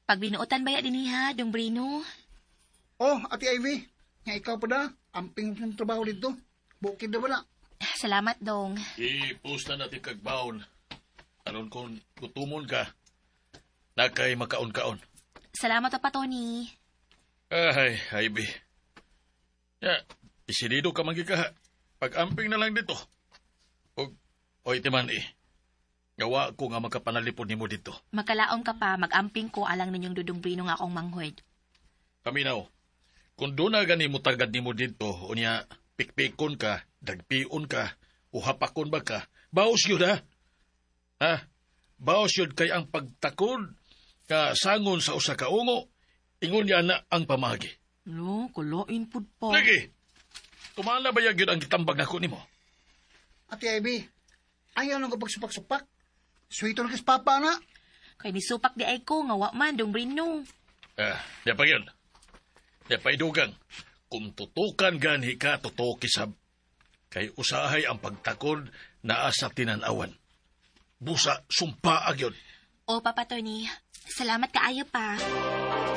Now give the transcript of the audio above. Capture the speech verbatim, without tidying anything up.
Pag binuotan ba ya diniha, Dong Brino? Oh, Ate Ivy, nga ikaw pa da, amping ng trabaho dito. Bukid na ba na? Salamat, Dong. I-post na natin kagbaon. Aron kung gutumon ka, nakay makaon-kaon. Salamat pa, Tony. Ay, Ivy. Ya, isinido ka manggi ka. Pag-amping na lang dito. O, o itiman eh. Gawa ko nga makapanalipod ni mo dito. Magkalaom ka pa, mag-amping ko alang ninyong Dudong Brino nga akong manghod. Paminaw, kung doon na gani mo tagad ni mo dito, o niya pikpikon ka, dagpion ka, o hapakon ba ka, baos yun ha? Ha? Baos yun kay ang pagtakod, ka sangon sa usa ka ungo, ingon niya na ang pamagi. No, kuloin pud pa. Lagi! Kumala ba yun ang kitambag na ko ni mo? Ate Ivy, ayaw lang ko pagsupak-supak. Sweeto na kas papa na. Kay nisupak di ay ko, nga wa man, Dong Brino. Ah, di pa yun. Di pa idugang. Kung tutukan gani ka, tutukisab. Kay usahay ang pagtakod na asa tinanawan. Busa, sumpa agyon. O, Papa Tony, salamat kaayo pa.